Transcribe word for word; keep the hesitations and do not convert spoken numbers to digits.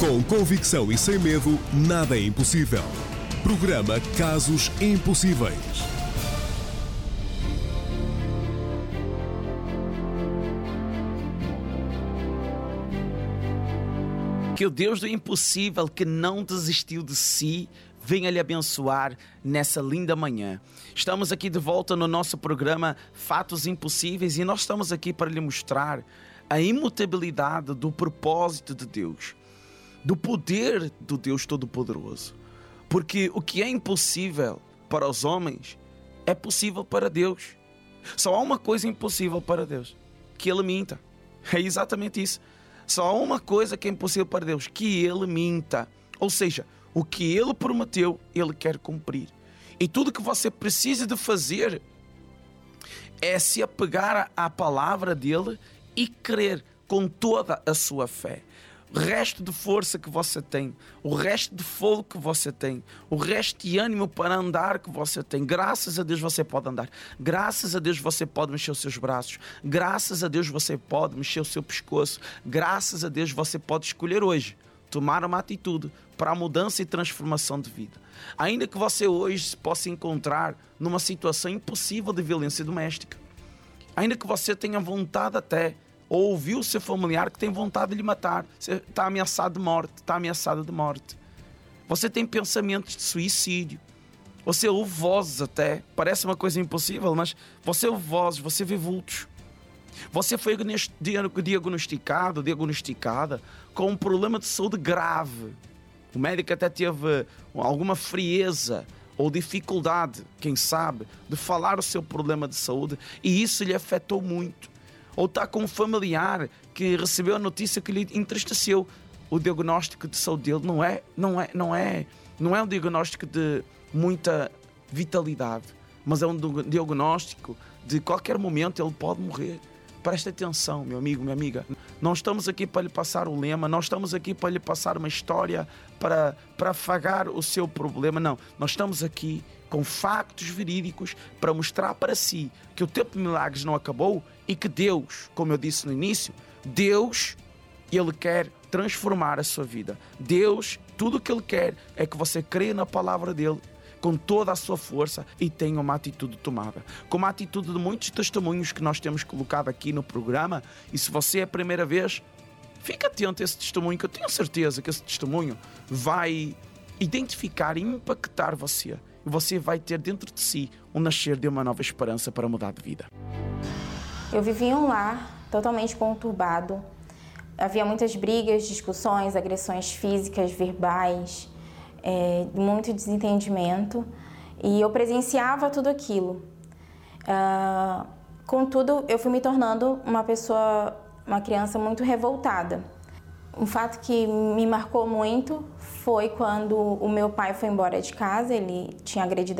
Com convicção e sem medo, nada é impossível. Programa Casos Impossíveis. Que o Deus do impossível, que não desistiu de si, venha lhe abençoar nessa linda manhã. Estamos aqui de volta no nosso programa Fatos Impossíveis e nós estamos aqui para lhe mostrar a imutabilidade do propósito de Deus, do poder do Deus Todo-Poderoso. Porque o que é impossível para os homens é possível para Deus. Só há uma coisa impossível para Deus: que Ele minta. É exatamente isso. Só há uma coisa que é impossível para Deus: que Ele minta. Ou seja, o que Ele prometeu, Ele quer cumprir. E tudo que você precisa de fazer é se apegar à palavra dEle e crer com toda a sua fé. O resto de força que você tem, o resto de fogo que você tem, o resto de ânimo para andar que você tem, graças a Deus você pode andar, graças a Deus você pode mexer os seus braços, graças a Deus você pode mexer o seu pescoço, graças a Deus você pode escolher hoje tomar uma atitude para a mudança e transformação de vida. Ainda que você hoje se possa encontrar numa situação impossível de violência doméstica, ainda que você tenha vontade até, ou ouviu o seu familiar que tem vontade de lhe matar, você está ameaçado de morte, está ameaçado de morte. Você tem pensamentos de suicídio. Você ouve vozes até, parece uma coisa impossível, mas você ouve vozes, você vê vultos. Você foi diagnosticado, diagnosticada com um problema de saúde grave. O médico até teve alguma frieza ou dificuldade, quem sabe, de falar o seu problema de saúde e isso lhe afetou muito. Ou está com um familiar que recebeu a notícia que lhe entristeceu. O diagnóstico de saúde dele não é, não é, não é, não é um diagnóstico de muita vitalidade, mas é um diagnóstico de qualquer momento ele pode morrer. Preste atenção, meu amigo, minha amiga. Não estamos aqui para lhe passar um lema, não estamos aqui para lhe passar uma história para, para afagar o seu problema, não. Nós estamos aqui com factos verídicos para mostrar para si que o tempo de milagres não acabou e que Deus, como eu disse no início, Deus, Ele quer transformar a sua vida. Deus, tudo o que Ele quer é que você creia na palavra dEle com toda a sua força e tenha uma atitude tomada. Como a atitude de muitos testemunhos que nós temos colocado aqui no programa, e se você é a primeira vez, fique atento a esse testemunho, que eu tenho certeza que esse testemunho vai identificar e impactar você. E você vai ter dentro de si um nascer de uma nova esperança para mudar de vida. Eu vivi em um lar totalmente conturbado. Havia muitas brigas, discussões, agressões físicas, verbais, é, muito desentendimento. E eu presenciava tudo aquilo. Ah, contudo, eu fui me tornando uma pessoa, uma criança muito revoltada. Um fato que me marcou muito foi quando o meu pai foi embora de casa. Ele tinha agredido